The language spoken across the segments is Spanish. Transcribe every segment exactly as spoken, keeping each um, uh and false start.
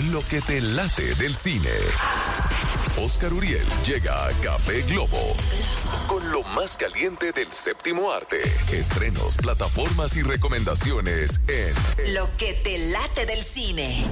lo que te late del cine. Oscar Uriel llega a Café Globo con lo más caliente del séptimo arte. Estrenos, plataformas y recomendaciones en Lo que te late del cine.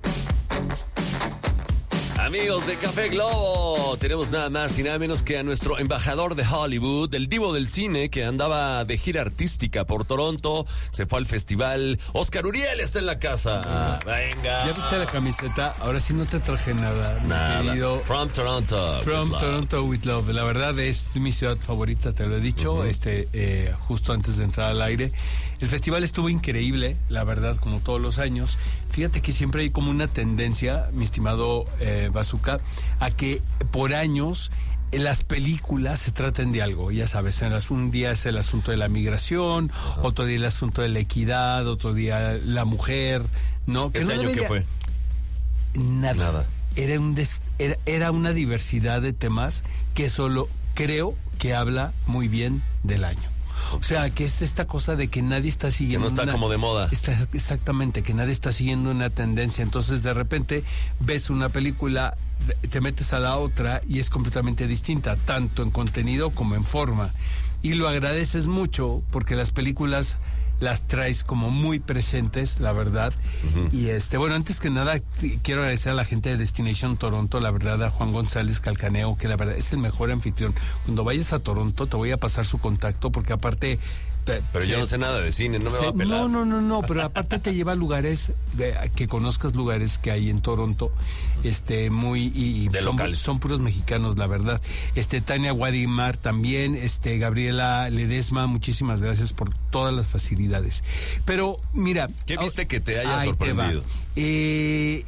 Amigos de Café Globo, tenemos nada más y nada menos que a nuestro embajador de Hollywood, el divo del cine que andaba de gira artística por Toronto, se fue al festival. Oscar Uriel está en la casa. Venga. ¿Ya viste la camiseta? Ahora sí no te traje nada, mi Nada. querido. From Toronto. From with Toronto with Love. La verdad es mi ciudad favorita, te lo he dicho, uh-huh. este eh, justo antes de entrar al aire. El festival estuvo increíble, la verdad, como todos los años. Fíjate que siempre hay como una tendencia, mi estimado eh, Bazooka, a que por años en las películas se traten de algo, ya sabes, en las, un día es el asunto de la migración, uh-huh. otro día el asunto de la equidad, otro día la mujer, ¿no? Que ¿Este no año debería... qué fue? Nada. Nada. Era, un des... era, era una diversidad de temas que solo creo que habla muy bien del año. O sea, que es esta cosa de que nadie está siguiendo... Que no está una, como de moda. Está, exactamente, que nadie está siguiendo una tendencia. Entonces, de repente, ves una película, te metes a la otra y es completamente distinta, tanto en contenido como en forma. Y lo agradeces mucho porque las películas las traes como muy presentes, la verdad. Uh-huh. Y este, bueno, antes que nada, t- quiero agradecer a la gente de Destination Toronto, la verdad, a Juan González Calcaneo, que la verdad es el mejor anfitrión. Cuando vayas a Toronto, te voy a pasar su contacto, porque aparte... Te, pero yo se, no sé nada de cine, no me se, va a pelar. No, no, no, no, pero aparte te lleva a lugares, de, que conozcas lugares que hay en Toronto, este, muy, y, y de son, locales. son puros mexicanos, la verdad. Este, Tania Guadimar también, este, Gabriela Ledesma, muchísimas gracias por todas las facilidades. Pero, mira... ¿Qué viste que te haya ahí sorprendido? Te va. Eh,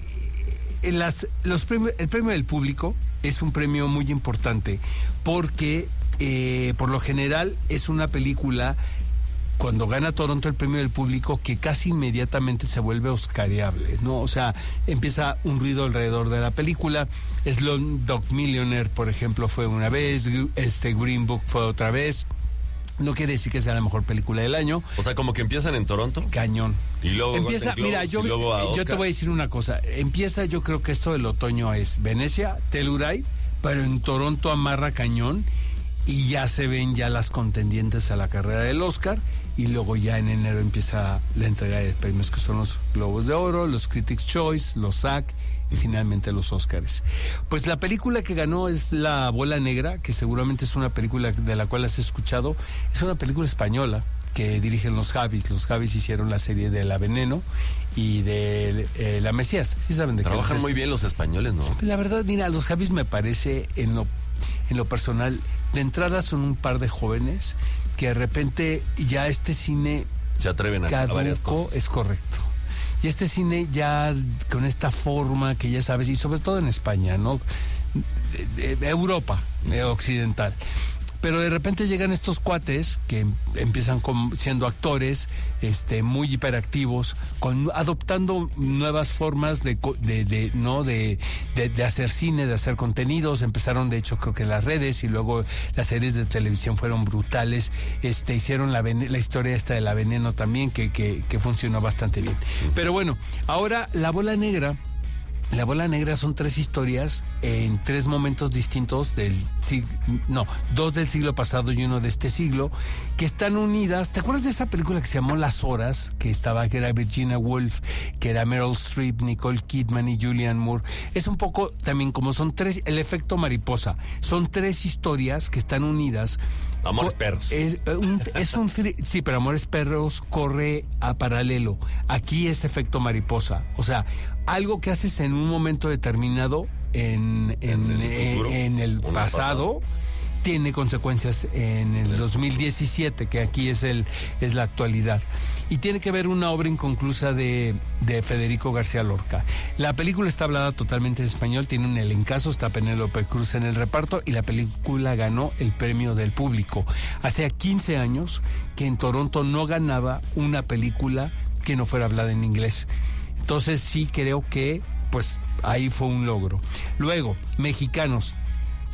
en las, los premios, el premio del público es un premio muy importante, porque, eh, por lo general, es una película... Cuando gana Toronto el premio del público, que casi inmediatamente se vuelve oscareable, ¿no? O sea, empieza un ruido alrededor de la película. Slumdog Millionaire, por ejemplo, fue una vez, este Green Book fue otra vez. No quiere decir que sea la mejor película del año. O sea, como que empiezan en Toronto. Luego Y luego empieza, Globes, mira, yo, yo te voy a decir una cosa. Empieza, yo creo que esto del otoño es Venecia, Telluride, pero en Toronto amarra cañón. Y ya se ven ya las contendientes a la carrera del Oscar, y luego ya en enero empieza la entrega de premios, que son los Globos de Oro, los Critics' Choice, los S A C y finalmente los Oscars. Pues la película que ganó es La Bola Negra, que seguramente es una película de la cual has escuchado. Es una película española que dirigen los Javis. Los Javis hicieron la serie de La Veneno y de eh, La Mesías. ¿Sí saben de qué? Trabajan muy bien los españoles, ¿no? La verdad, mira, los Javis me parece en lo en lo personal, de entrada son un par de jóvenes que de repente ya este cine se atreven a, a varias cosas. Es correcto. Y este cine ya con esta forma que ya sabes, y sobre todo en España, ¿no? De, de Europa de occidental. Pero de repente llegan estos cuates que empiezan con, siendo actores, este, muy hiperactivos, con, adoptando nuevas formas de, de, de no de, de, de hacer cine, de hacer contenidos. Empezaron, de hecho, creo que las redes, y luego las series de televisión fueron brutales. Este, hicieron la, la historia esta de La Veneno también, que, que, que funcionó bastante bien. Pero bueno, ahora La Bola Negra. La Bola Negra son tres historias en tres momentos distintos del siglo, no, dos del siglo pasado y uno de este siglo, que están unidas. ¿Te acuerdas de esa película que se llamó Las Horas? Que estaba, que era Virginia Woolf, que era Meryl Streep, Nicole Kidman y Julianne Moore. Es un poco también como son tres, el efecto mariposa. Son tres historias que están unidas. Amores Perros. Es un, es un sí, pero Amores Perros corre a paralelo. Aquí es efecto mariposa. O sea, algo que haces en un momento determinado en, en, en el, futuro, en el pasado, pasado tiene consecuencias en el dos mil diecisiete, que aquí es el es la actualidad. Y tiene que ver una obra inconclusa de, de Federico García Lorca. La película está hablada totalmente en español, tiene un elencazo, está Penélope Cruz en el reparto, y la película ganó el premio del público. Hace quince años que en Toronto no ganaba una película que no fuera hablada en inglés. Entonces sí creo que pues ahí fue un logro. Luego, mexicanos.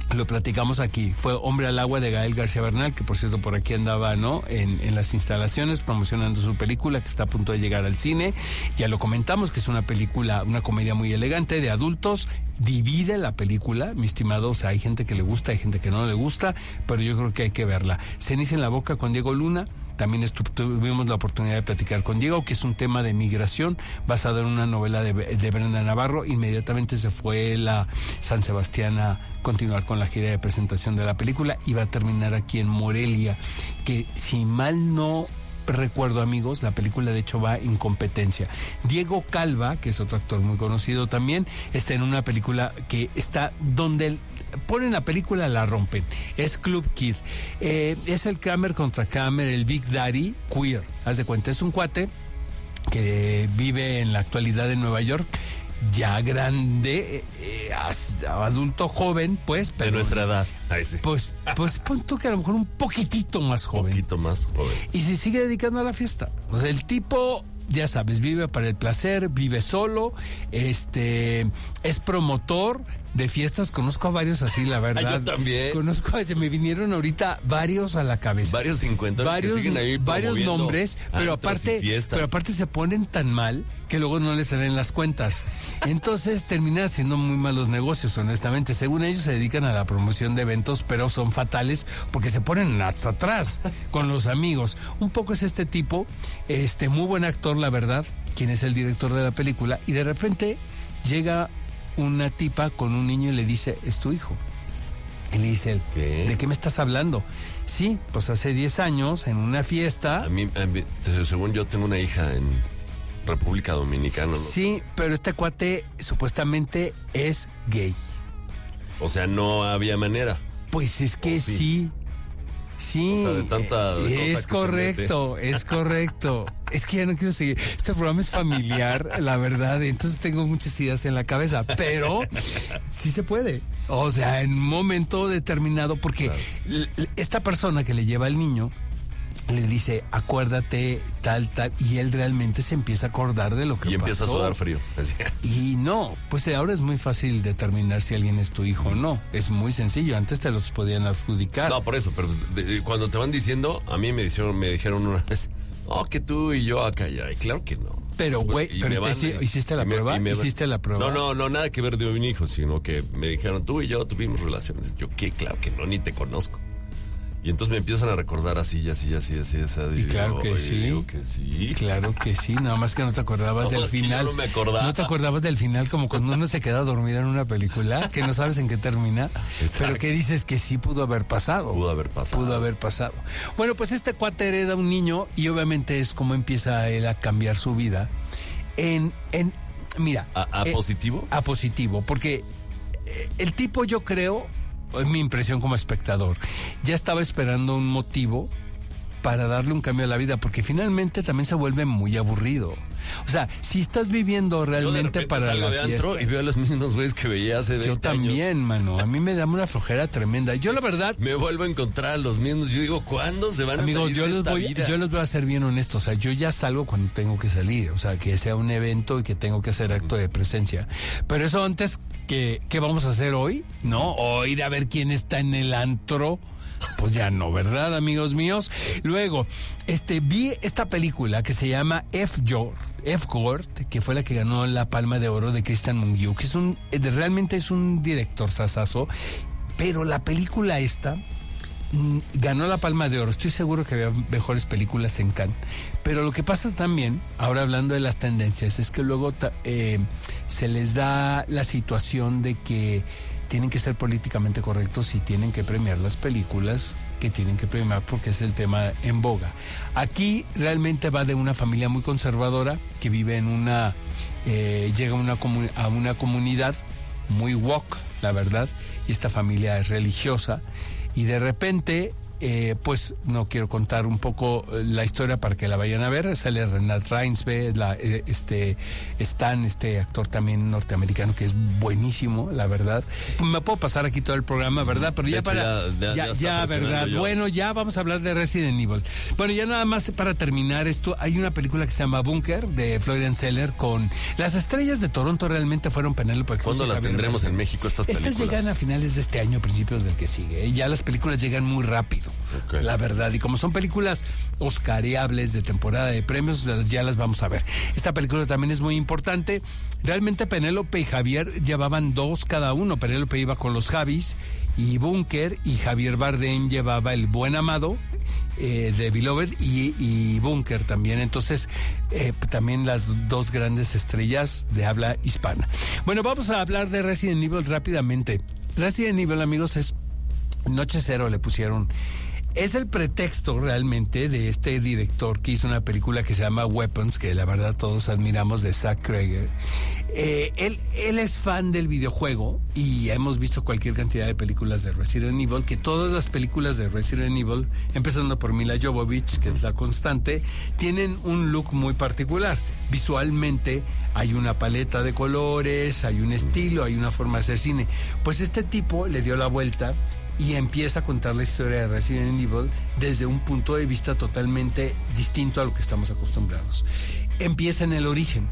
Lo platicamos aquí. Fue Hombre al Agua de Gael García Bernal, que por cierto por aquí andaba, ¿no? En, en las instalaciones promocionando su película que está a punto de llegar al cine. Ya lo comentamos que es una película, una comedia muy elegante de adultos. Divide la película, mi estimado. O sea, hay gente que le gusta, hay gente que no le gusta, pero yo creo que hay que verla. Ceniza en la boca con Diego Luna. También estu- tuvimos la oportunidad de platicar con Diego, que es un tema de migración basado en una novela de, de Brenda Navarro. Inmediatamente se fue la San Sebastián a continuar con la gira de presentación de la película. Iba a terminar aquí en Morelia, que si mal no recuerdo, amigos, la película de hecho va en competencia. Diego Calva, que es otro actor muy conocido también, está en una película que está donde el ponen la película, la rompen. Es Club Kid. Eh, es el Kramer contra Kramer, el Big Daddy queer. Haz de cuenta, es un cuate que vive en la actualidad en Nueva York, ya grande, eh, adulto joven, pues. Pero, de nuestra edad. Ahí sí. Pues, pues pon tú que a lo mejor un poquitito más joven. Un poquito más joven. Y se sigue dedicando a la fiesta. O sea, el tipo, ya sabes, vive para el placer, vive solo, este, es promotor de fiestas. Conozco a varios así, la verdad. Yo también. Conozco, se me vinieron ahorita varios a la cabeza. Varios cincuentones varios, que siguen ahí varios nombres, pero aparte, pero aparte se ponen tan mal que luego no les salen las cuentas. Entonces terminan haciendo muy malos negocios, honestamente. Según ellos se dedican a la promoción de eventos, pero son fatales porque se ponen hasta atrás con los amigos. Un poco es este tipo, este muy buen actor, la verdad, quien es el director de la película, y de repente llega una tipa con un niño y le dice, es tu hijo. Y le dice él, ¿qué? ¿De qué me estás hablando? Sí, pues hace diez años en una fiesta. A mí, a mí, según yo, tengo una hija en República Dominicana, ¿no? Sí, pero este cuate supuestamente es gay. O sea, no había manera. Pues es que sí. sí. Sí, o sea, de tanta es correcto, es correcto. Es que ya no quiero seguir. Este programa es familiar, la verdad, entonces tengo muchas ideas en la cabeza, pero sí se puede. O sea, en un momento determinado, porque claro, esta persona que le lleva al niño le dice, acuérdate, tal, tal, y él realmente se empieza a acordar de lo que pasó. Y empieza a sudar frío. Y no, pues ahora es muy fácil determinar si alguien es tu hijo o no. Es muy sencillo, antes te los podían adjudicar. No, por eso, pero cuando te van diciendo, a mí me dijeron, me dijeron una vez, oh, que tú y yo acá, ya, y claro que no. Pero, güey, pues, pero van, te, ¿hiciste la me, prueba? Me, ¿Hiciste la prueba? No, no, no, nada que ver de un hijo, sino que me dijeron, tú y yo tuvimos relaciones. Yo, ¿qué? Claro que no, ni te conozco. Y entonces me empiezan a recordar así, así, así, así, así. Y, y claro digo, que sí. Digo que sí. Claro que sí, nada más que no te acordabas no, del final. No me acordaba. No te acordabas del final, como cuando uno se queda dormido en una película, que no sabes en qué termina, exacto, pero que dices que sí pudo haber pasado. Pudo haber pasado. Pudo haber pasado. Bueno, pues este cuate hereda un niño y obviamente es como empieza él a cambiar su vida. En, en mira. ¿A, a eh, positivo? A positivo, porque eh, el tipo, yo creo, es mi impresión como espectador, ya estaba esperando un motivo para darle un cambio a la vida, porque finalmente también se vuelve muy aburrido. O sea, si estás viviendo realmente para la de fiesta, antro y veo a los mismos güeyes que veía hace veinte yo también, años. Mano, a mí me da una flojera tremenda. Yo la verdad me vuelvo a encontrar a los mismos. Yo digo, ¿cuándo se van amigos, a salir yo de les esta voy, vida? yo les voy a ser bien honesto. O sea, yo ya salgo cuando tengo que salir. O sea, que sea un evento y que tengo que hacer acto de presencia. Pero eso antes que ¿qué vamos a hacer hoy? ¿No? O ir a ver quién está en el antro. Pues ya no, ¿verdad, amigos míos? Luego, este, vi esta película que se llama F. Gord, F. Gord, que fue la que ganó la Palma de Oro de Cristian Mungiu, que es un, realmente es un director sasazo, pero la película esta mm, ganó la Palma de Oro. Estoy seguro que había mejores películas en Cannes, pero lo que pasa también, ahora hablando de las tendencias, es que luego eh, se les da la situación de que tienen que ser políticamente correctos y tienen que premiar las películas que tienen que premiar porque es el tema en boga. Aquí realmente va de una familia muy conservadora que vive en una, eh, llega a una, comu- a una comunidad muy woke, la verdad, y esta familia es religiosa y de repente eh, pues no quiero contar un poco la historia para que la vayan a ver. Sale Renat Reinsve, la, eh, este, Stan, este actor también norteamericano que es buenísimo, la verdad. Me puedo pasar aquí todo el programa, ¿verdad? Pero ya hecho, para... ya, ya, ya, ya, ya ¿verdad? yo. Bueno, ya vamos a hablar de Resident Evil. Bueno, ya nada más para terminar esto, hay una película que se llama Bunker, de Florian Zeller, con las estrellas de Toronto. Realmente fueron Penélope Cruz. ¿Cuándo las tendremos en México estas películas? Estas llegan a finales de este año, principios del que sigue. ¿eh? Ya las películas llegan muy rápido, okay. La verdad. Y como son películas oscareables de temporada de premios, ya las vamos a ver. Esta película también es muy importante. Realmente Penélope y Javier llevaban dos cada uno. Penélope iba con los Javis y Bunker, y Javier Bardem llevaba El Buen Amado, eh, de Beloved, y, y Bunker también. Entonces, eh, también las dos grandes estrellas de habla hispana. Bueno, vamos a hablar de Resident Evil rápidamente. Resident Evil, amigos, es Noche Cero, le pusieron. Es el pretexto realmente de este director que hizo una película que se llama Weapons, que la verdad todos admiramos, de Zach Cregger. Eh, él, él es fan del videojuego y hemos visto cualquier cantidad de películas de Resident Evil, que todas las películas de Resident Evil, empezando por Mila Jovovich, que es la constante, tienen un look muy particular. Visualmente hay una paleta de colores, hay un estilo, hay una forma de hacer cine. Pues este tipo le dio la vuelta y empieza a contar la historia de Resident Evil desde un punto de vista totalmente distinto a lo que estamos acostumbrados. Empieza en el origen,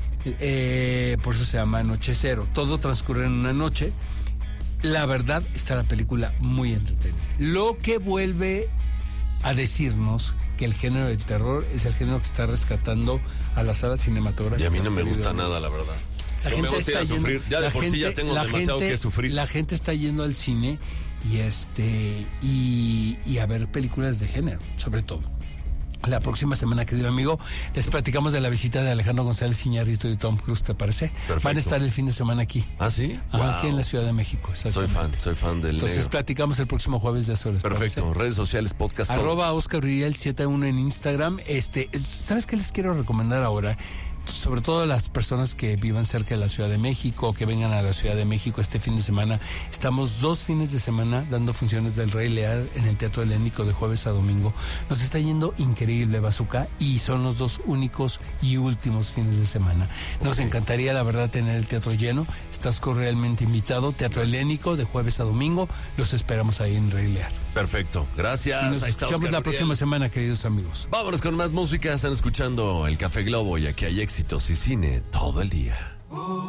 eh, por eso se llama Noche Cero. Todo transcurre en una noche. La verdad, está la película muy entretenida. Lo que vuelve a decirnos que el género del terror es el género que está rescatando a las salas cinematográficas. Y a mí no me gusta nada, la verdad. La Yo gente me gusta ir a está sufrir. Yendo, ya de la por gente, sí ya tengo la demasiado gente, que sufrir. La gente está yendo al cine y este y, y a ver películas de género, sobre todo. La próxima semana, querido amigo, les platicamos de la visita de Alejandro González Iñárritu y Tom Cruise, ¿te parece? Perfecto. Van a estar el fin de semana aquí. ¿Ah, sí? Ajá, Wow. aquí en la Ciudad de México. Soy fan, soy fan del Entonces negro. platicamos el próximo jueves de Azores. Perfecto. ¿parece? Redes sociales, podcast. Arroba Oscar Uriel setenta y uno en Instagram. Este, ¿sabes qué les quiero recomendar ahora? Sobre todo a las personas que vivan cerca de la Ciudad de México, que vengan a la Ciudad de México este fin de semana. Estamos dos fines de semana dando funciones del Rey Lear en el Teatro Helénico de jueves a domingo. Nos está yendo increíble, Bazooka, y son los dos únicos y últimos fines de semana. Nos okay. encantaría, la verdad, tener el teatro lleno. Estás cordialmente invitado. Teatro Helénico de jueves a domingo. Los esperamos ahí en Rey Lear. Perfecto. Gracias. Y nos Ahí está escuchamos Oscar la Uriel. próxima semana, queridos amigos. Vámonos con más música. Están escuchando el Café Globo y aquí hay éxitos y cine todo el día.